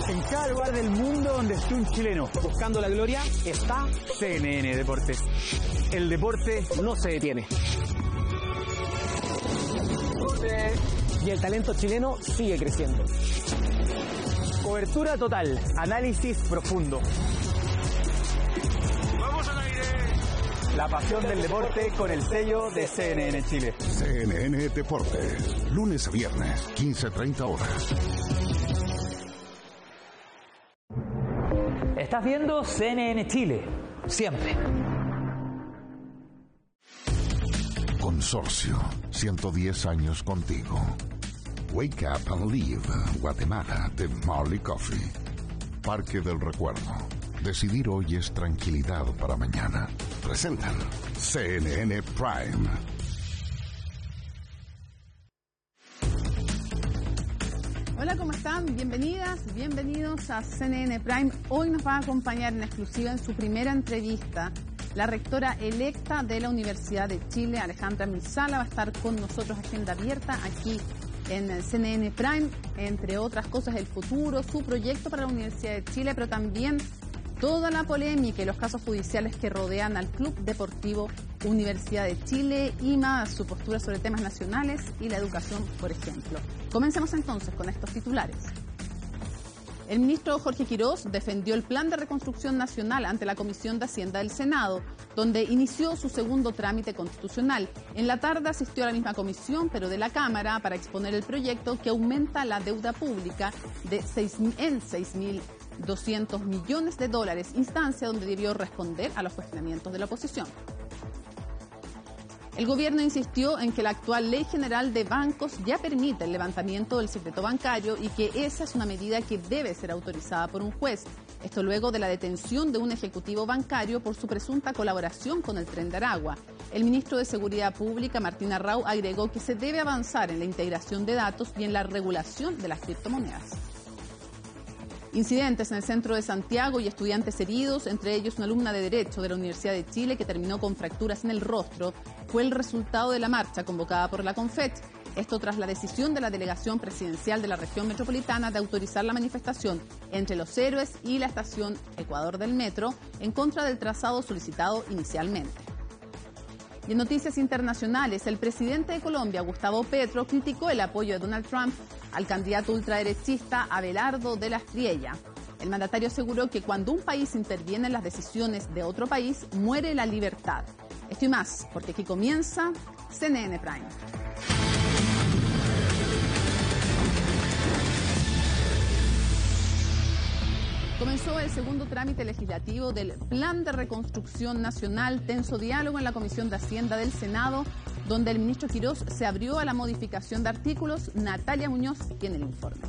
En cada lugar del mundo donde esté un chileno buscando la gloria está CNN Deportes. El deporte no se detiene. Y el talento chileno sigue creciendo. Cobertura total, análisis profundo. ¡Vamos al aire! La pasión del deporte con el sello de CNN Chile. CNN Deportes, lunes a viernes, 15:30 horas. Estás viendo CNN Chile, siempre. Consorcio, 110 años contigo. Wake Up and Live, Guatemala, de Marley Coffee. Parque del Recuerdo. Decidir hoy es tranquilidad para mañana. Presentan CNN Prime. Hola, ¿cómo están? Bienvenidas, bienvenidos a CNN Prime. Hoy nos va a acompañar en exclusiva en su primera entrevista la rectora electa de la Universidad de Chile, Alejandra Milsala. Va a estar con nosotros, agenda abierta, aquí en CNN Prime, entre otras cosas, el futuro, su proyecto para la Universidad de Chile, pero también toda la polémica y los casos judiciales que rodean al Club Deportivo Universidad de Chile y más, su postura sobre temas nacionales y la educación, por ejemplo. Comencemos entonces con estos titulares. El ministro Jorge Quirós defendió el Plan de Reconstrucción Nacional ante la Comisión de Hacienda del Senado, donde inició su segundo trámite constitucional. En la tarde asistió a la misma comisión, pero de la Cámara, para exponer el proyecto que aumenta la deuda pública en 6.200 millones de dólares, instancia donde debió responder a los cuestionamientos de la oposición. El gobierno insistió en que la actual Ley General de Bancos ya permite el levantamiento del secreto bancario y que esa es una medida que debe ser autorizada por un juez. Esto luego de la detención de un ejecutivo bancario por su presunta colaboración con el Tren de Aragua. El ministro de Seguridad Pública, Martín Arrau, agregó que se debe avanzar en la integración de datos y en la regulación de las criptomonedas. Incidentes en el centro de Santiago y estudiantes heridos, entre ellos una alumna de Derecho de la Universidad de Chile que terminó con fracturas en el rostro, fue el resultado de la marcha convocada por la CONFECH. Esto tras la decisión de la delegación presidencial de la región metropolitana de autorizar la manifestación entre Los Héroes y la estación Ecuador del Metro en contra del trazado solicitado inicialmente. Y en noticias internacionales, el presidente de Colombia, Gustavo Petro, criticó el apoyo de Donald Trump al candidato ultraderechista Abelardo de la Espriella. El mandatario aseguró que cuando un país interviene en las decisiones de otro país, muere la libertad. Esto y más, porque aquí comienza CNN Prime. Comenzó el segundo trámite legislativo del Plan de Reconstrucción Nacional, tenso diálogo en la Comisión de Hacienda del Senado, donde el ministro Quirós se abrió a la modificación de artículos. Natalia Muñoz tiene el informe.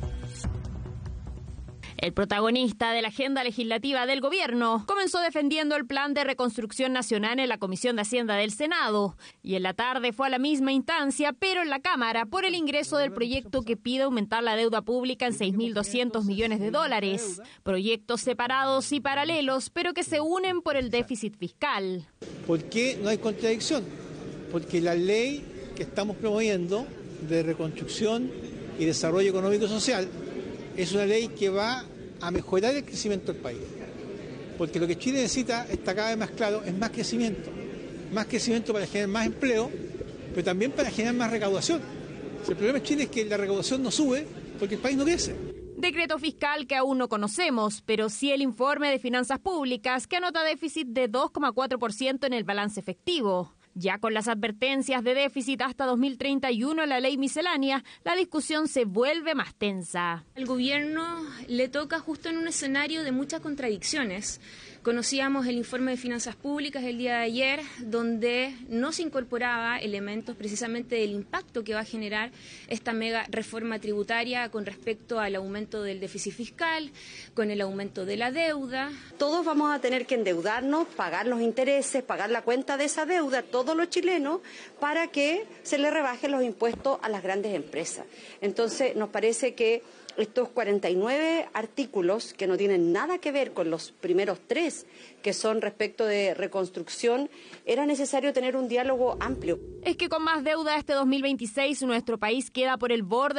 El protagonista de la agenda legislativa del gobierno comenzó defendiendo el Plan de Reconstrucción Nacional en la Comisión de Hacienda del Senado y en la tarde fue a la misma instancia, pero en la Cámara, por el ingreso del proyecto que pide aumentar la deuda pública en 6.200 millones de dólares. Proyectos separados y paralelos, pero que se unen por el déficit fiscal. ¿Por qué no hay contradicción? Porque la ley que estamos promoviendo de reconstrucción y desarrollo económico y social es una ley que va a mejorar el crecimiento del país. Porque lo que Chile necesita, está cada vez más claro, es más crecimiento. Más crecimiento para generar más empleo, pero también para generar más recaudación. El problema de Chile es que la recaudación no sube porque el país no crece. Decreto fiscal que aún no conocemos, pero sí el informe de finanzas públicas que anota déficit de 2,4% en el balance efectivo. Ya con las advertencias de déficit hasta 2031 en la ley miscelánea, la discusión se vuelve más tensa. Al gobierno le toca justo en un escenario de muchas contradicciones. Conocíamos el informe de finanzas públicas el día de ayer, donde no se incorporaba elementos precisamente del impacto que va a generar esta mega reforma tributaria con respecto al aumento del déficit fiscal, con el aumento de la deuda. Todos vamos a tener que endeudarnos, pagar los intereses, pagar la cuenta de esa deuda, todos los chilenos, para que se le rebajen los impuestos a las grandes empresas. Entonces, nos parece que estos 49 artículos que no tienen nada que ver con los primeros 3, que son respecto de reconstrucción, era necesario tener un diálogo amplio. Es que con más deuda este 2026 nuestro país queda por el borde